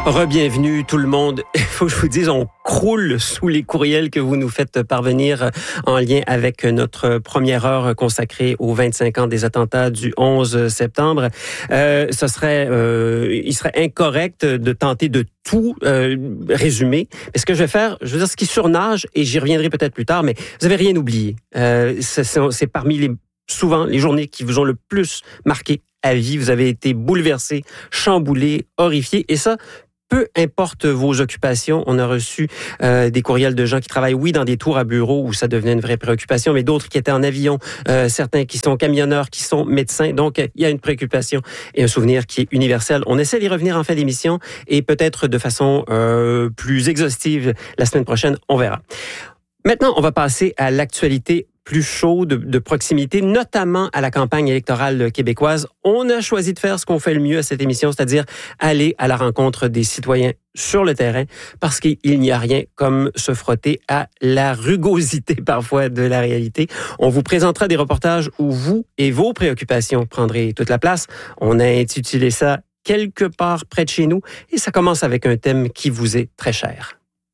Re-bienvenue tout le monde. Il faut que je vous dise, on croule sous les courriels que vous nous faites parvenir en lien avec notre première heure consacrée aux 25 ans des attentats du 11 septembre. Il serait incorrect de tenter de tout résumer. Mais ce que je vais faire, je veux dire ce qui surnage, et j'y reviendrai peut-être plus tard, mais vous n'avez rien oublié. C'est parmi souvent les journées qui vous ont le plus marqué à vie. Vous avez été bouleversé, chamboulé, horrifié, et ça, peu importe vos occupations. On a reçu des courriels de gens qui travaillent, oui, dans des tours à bureaux où ça devenait une vraie préoccupation, mais d'autres qui étaient en avion, certains qui sont camionneurs, qui sont médecins. Donc, il y a une préoccupation et un souvenir qui est universel. On essaie d'y revenir en fin d'émission et peut-être de façon plus exhaustive la semaine prochaine. On verra. Maintenant, on va passer à l'actualité plus chaude, de proximité, notamment à la campagne électorale québécoise. On a choisi de faire ce qu'on fait le mieux à cette émission, c'est-à-dire aller à la rencontre des citoyens sur le terrain, parce qu'il n'y a rien comme se frotter à la rugosité parfois de la réalité. On vous présentera des reportages où vous et vos préoccupations prendrez toute la place. On a intitulé ça « Quelque part près de chez nous » et ça commence avec un thème qui vous est très cher.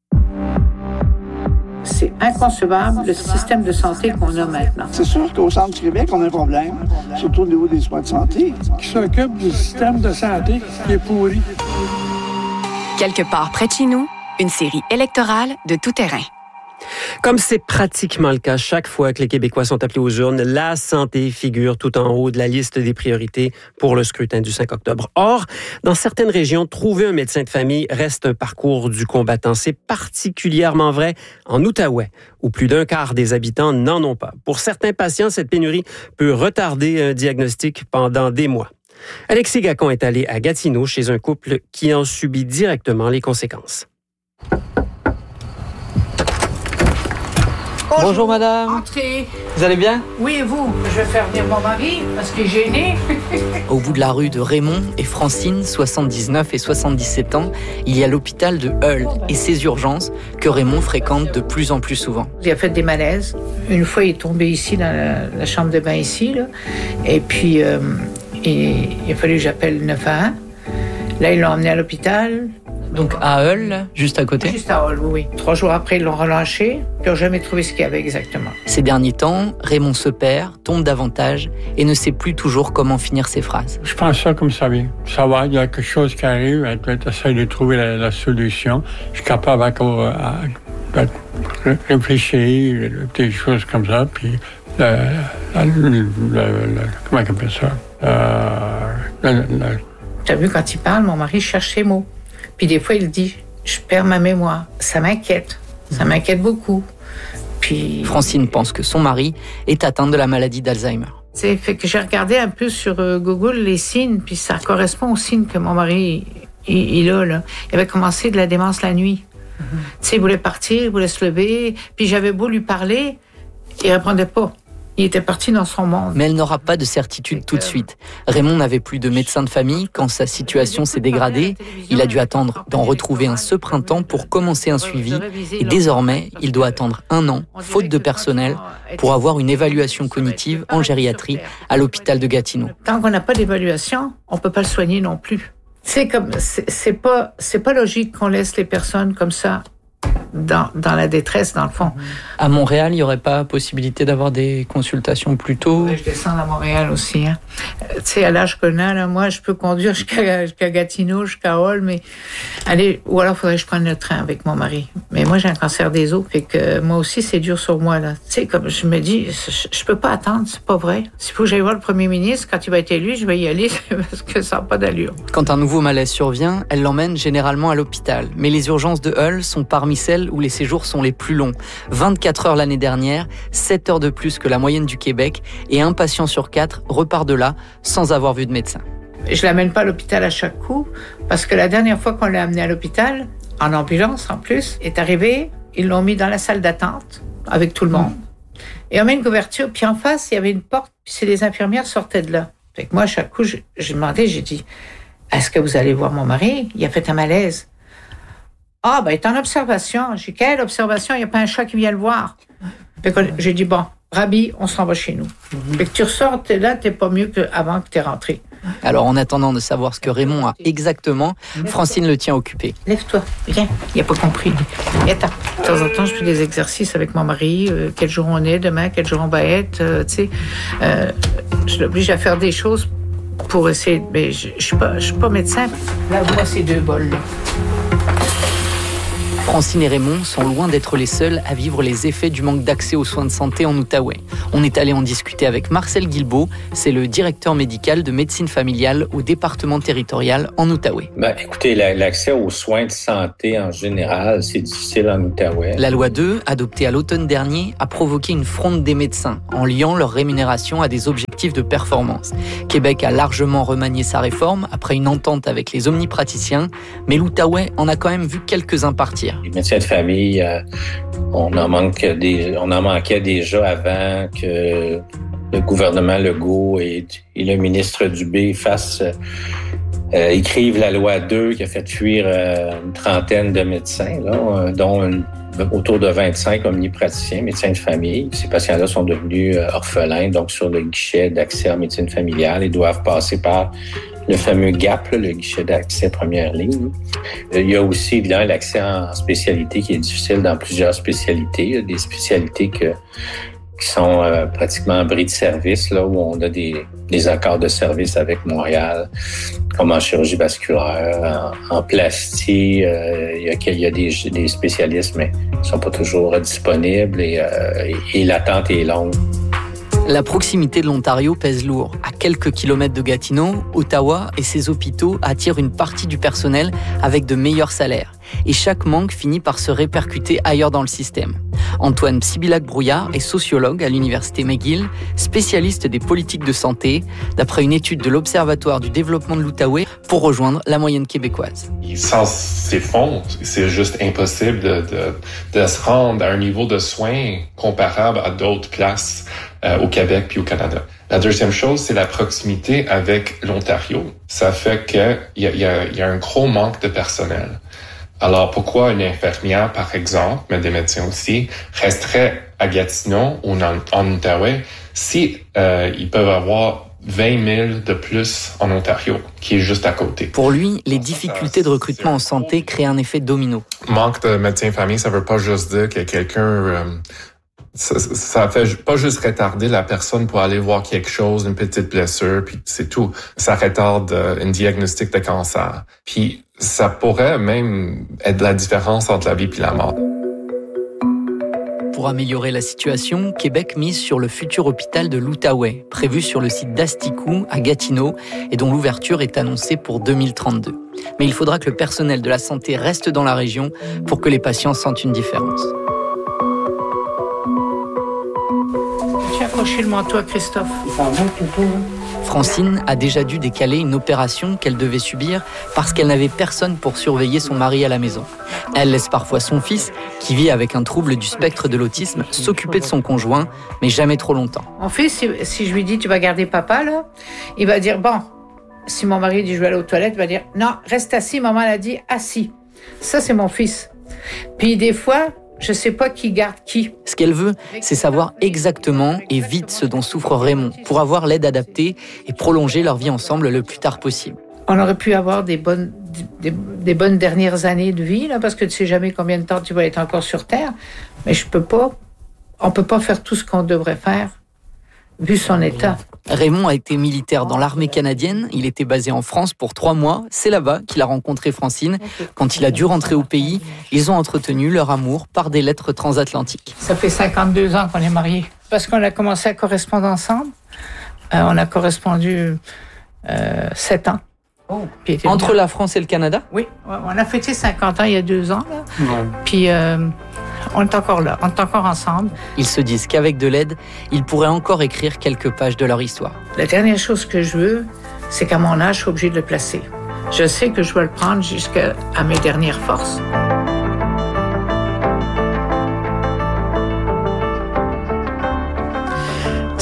C'est inconcevable, le système de santé qu'on a maintenant. C'est sûr qu'au centre du Québec, on a un problème, surtout au niveau des soins de santé. Qui s'occupe du système de santé qui est pourri. Quelque part près de chez nous, une série électorale de tout terrain. Comme c'est pratiquement le cas chaque fois que les Québécois sont appelés aux urnes, la santé figure tout en haut de la liste des priorités pour le scrutin du 5 octobre. Or, dans certaines régions, trouver un médecin de famille reste un parcours du combattant. C'est particulièrement vrai en Outaouais, où plus d'un quart des habitants n'en ont pas. Pour certains patients, cette pénurie peut retarder un diagnostic pendant des mois. Alexis Gacon est allé à Gatineau chez un couple qui en subit directement les conséquences. Bonjour madame. Entrez. Vous allez bien? Oui, et vous? Je vais faire venir mon mari parce qu'il est gêné. Au bout de la rue de Raymond et Francine, 79 et 77 ans, il y a l'hôpital de Hull et ses urgences que Raymond fréquente de plus en plus souvent. Il a fait des malaises. Une fois, il est tombé ici dans la chambre de bain ici, là. Et puis, il a fallu que j'appelle 911. Là, ils l'ont emmené à l'hôpital. Donc à Hull, juste à côté? Juste à Hull, oui. 3 jours après, ils l'ont relâché, puis ils n'ont jamais trouvé ce qu'il y avait exactement. Ces derniers temps, Raymond se perd, tombe davantage et ne sait plus toujours comment finir ses phrases. Je pense ça comme ça vient. Ça va, il y a quelque chose qui arrive, elle essaie de trouver la solution. Je suis capable encore à réfléchir, des choses comme ça, puis comment on appelle ça? Tu as vu, quand il parle, mon mari cherche ses mots. Puis des fois, il dit, je perds ma mémoire. Ça m'inquiète. Ça m'inquiète beaucoup. Puis Francine pense que son mari est atteint de la maladie d'Alzheimer. C'est fait que j'ai regardé un peu sur Google les signes, puis ça correspond aux signes que mon mari il a, là. Il avait commencé de la démence la nuit. Tu sais, il voulait partir, il voulait se lever. Puis j'avais beau lui parler, il répondait pas. Il était parti dans son monde. Mais elle n'aura pas de certitude tout de suite. Raymond n'avait plus de médecin de famille quand sa situation s'est dégradée. Il a dû attendre d'en retrouver un ce printemps pour commencer un suivi. Et désormais, il doit attendre 1 an, faute de personnel, pour avoir une évaluation cognitive en gériatrie à l'hôpital de Gatineau. Tant qu'on n'a pas d'évaluation, on peut pas le soigner non plus. C'est pas logique qu'on laisse les personnes comme ça dans la détresse, dans le fond. À Montréal, il n'y aurait pas possibilité d'avoir des consultations plus tôt? Je descends à Montréal aussi. Hein. Tu sais, à l'âge qu'on a, là, moi, je peux conduire jusqu'à Gatineau, jusqu'à Hull, mais allez, ou alors faudrait que je prenne le train avec mon mari. Mais moi, j'ai un cancer des os, fait que moi aussi, c'est dur sur moi, là. Tu sais, comme je me dis, je peux pas attendre, c'est pas vrai. S'il faut que j'aille voir le premier ministre, quand il va être élu, je vais y aller, parce que ça n'a pas d'allure. Quand un nouveau malaise survient, elle l'emmène généralement à l'hôpital. Mais les urgences de Hull sont parmi celles où les séjours sont les plus longs. 24 heures l'année dernière, 7 heures de plus que la moyenne du Québec, et un patient sur 4 repart de là sans avoir vu de médecin. Je l'amène pas à l'hôpital à chaque coup, parce que la dernière fois qu'on l'a amené à l'hôpital, en ambulance en plus, est arrivé, ils l'ont mis dans la salle d'attente, avec tout le monde. Et on met une couverture, puis en face, il y avait une porte, puis les infirmières sortaient de là. Fait que moi, à chaque coup, j'ai demandé, j'ai dit, est-ce que vous allez voir mon mari? Il a fait un malaise. Ah, ben, il est en observation. J'ai dit, quelle observation? Il n'y a pas un chat qui vient le voir. Fait que j'ai dit, bon, Rabi, on s'en va chez nous. Fait que tu ressors, t'es là, t'es pas mieux qu'avant que t'es rentré. Alors en attendant de savoir ce que Raymond a exactement, Francine le tient occupé. Lève-toi, viens. Il n'a pas compris. Viens-t'en. De temps en temps, je fais des exercices avec mon mari. Quel jour on est demain, quel jour on va être. Je l'oblige à faire des choses pour essayer. Mais je suis pas médecin. Là, moi, ces 2 bols-là. Francine et Raymond sont loin d'être les seuls à vivre les effets du manque d'accès aux soins de santé en Outaouais. On est allé en discuter avec Marcel Guilbeault, c'est le directeur médical de médecine familiale au département territorial en Outaouais. Écoutez, l'accès aux soins de santé en général, c'est difficile en Outaouais. La loi 2, adoptée à l'automne dernier, a provoqué une fronde des médecins en liant leur rémunération à des objectifs de performance. Québec a largement remanié sa réforme après une entente avec les omnipraticiens, mais l'Outaouais en a quand même vu quelques-uns partir. Les médecins de famille, on en manquait déjà avant que le gouvernement Legault et le ministre Dubé écrivent la loi 2 qui a fait fuir une trentaine de médecins, là, dont autour de 25 omnipraticiens, médecins de famille. Ces patients-là sont devenus orphelins, donc sur le guichet d'accès en médecine familiale, ils doivent passer par le fameux GAP, le guichet d'accès première ligne. Il y a aussi évidemment l'accès en spécialité qui est difficile dans plusieurs spécialités. Il y a des spécialités qui sont pratiquement en bris de service, là où on a des accords de service avec Montréal, comme en chirurgie vasculaire, en plastie. Il y a des spécialistes, mais ils ne sont pas toujours disponibles et l'attente est longue. La proximité de l'Ontario pèse lourd. À quelques kilomètres de Gatineau, Ottawa et ses hôpitaux attirent une partie du personnel avec de meilleurs salaires. Et chaque manque finit par se répercuter ailleurs dans le système. Antoine Psibilac-Brouillard est sociologue à l'université McGill, spécialiste des politiques de santé, d'après une étude de l'Observatoire du développement de l'Outaouais, pour rejoindre la moyenne québécoise. Sans ces fonds, c'est juste impossible de se rendre à un niveau de soins comparable à d'autres places au Québec puis au Canada. La deuxième chose, c'est la proximité avec l'Ontario. Ça fait qu'il y a un gros manque de personnel. Alors, pourquoi une infirmière, par exemple, mais des médecins aussi, resterait à Gatineau ou en Outaouais si ils peuvent avoir 20 000 de plus en Ontario, qui est juste à côté. Pour lui, les difficultés de recrutement en santé créent un effet domino. Manque de médecins de famille, ça veut pas juste dire que quelqu'un... Ça fait pas juste retarder la personne pour aller voir quelque chose, une petite blessure, puis c'est tout. Ça retarde un diagnostic de cancer. Puis ça pourrait même être la différence entre la vie et la mort. Pour améliorer la situation, Québec mise sur le futur hôpital de l'Outaouais, prévu sur le site d'Asticou à Gatineau et dont l'ouverture est annoncée pour 2032. Mais il faudra que le personnel de la santé reste dans la région pour que les patients sentent une différence. Tu as accroché le manteau à Christophe. Francine a déjà dû décaler une opération qu'elle devait subir parce qu'elle n'avait personne pour surveiller son mari à la maison. Elle laisse parfois son fils, qui vit avec un trouble du spectre de l'autisme, s'occuper de son conjoint, mais jamais trop longtemps. Mon fils, si je lui dis « tu vas garder papa », là, il va dire « bon ». Si mon mari dit « je vais aller aux toilettes », il va dire « non, reste assis », maman l'a dit « assis ». Ça, c'est mon fils. Puis des fois... je sais pas qui garde qui. Ce qu'elle veut, c'est savoir exactement et vite ce dont souffre Raymond pour avoir l'aide adaptée et prolonger leur vie ensemble le plus tard possible. On aurait pu avoir des bonnes dernières années de vie, là, parce que tu sais jamais combien de temps tu vas être encore sur Terre. Mais on peut pas faire tout ce qu'on devrait faire, vu son état. Raymond a été militaire dans l'armée canadienne. Il était basé en France pour 3 mois. C'est là-bas qu'il a rencontré Francine. Quand il a dû rentrer au pays, ils ont entretenu leur amour par des lettres transatlantiques. Ça fait 52 ans qu'on est mariés. Parce qu'on a commencé à correspondre ensemble. On a correspondu 7 ans. Oh. Entre la France et le Canada? Oui, on a fêté 50 ans il y a 2 ans. Là. Ouais. Puis on est encore là, on est encore ensemble. Ils se disent qu'avec de l'aide, ils pourraient encore écrire quelques pages de leur histoire. La dernière chose que je veux, c'est qu'à mon âge, je suis obligée de le placer. Je sais que je dois le prendre jusqu'à mes dernières forces.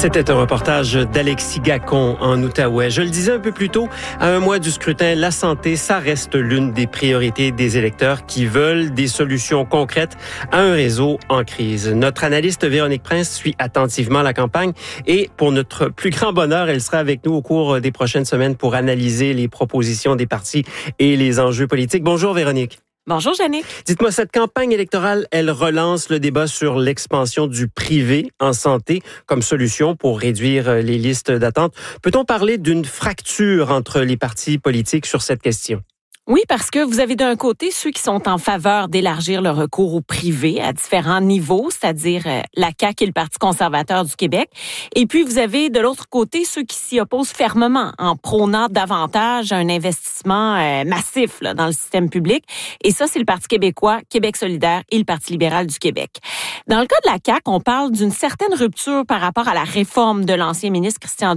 C'était un reportage d'Alexis Gacon en Outaouais. Je le disais un peu plus tôt, à un mois du scrutin, la santé, ça reste l'une des priorités des électeurs qui veulent des solutions concrètes à un réseau en crise. Notre analyste Véronique Prince suit attentivement la campagne et pour notre plus grand bonheur, elle sera avec nous au cours des prochaines semaines pour analyser les propositions des partis et les enjeux politiques. Bonjour Véronique. Bonjour, Jannick. Dites-moi, cette campagne électorale, elle relance le débat sur l'expansion du privé en santé comme solution pour réduire les listes d'attente. Peut-on parler d'une fracture entre les partis politiques sur cette question? Oui, parce que vous avez d'un côté ceux qui sont en faveur d'élargir le recours au privé à différents niveaux, c'est-à-dire la CAQ et le Parti conservateur du Québec. Et puis, vous avez de l'autre côté ceux qui s'y opposent fermement en prônant davantage un investissement massif là, dans le système public. Et ça, c'est le Parti québécois, Québec solidaire et le Parti libéral du Québec. Dans le cas de la CAQ, on parle d'une certaine rupture par rapport à la réforme de l'ancien ministre Christian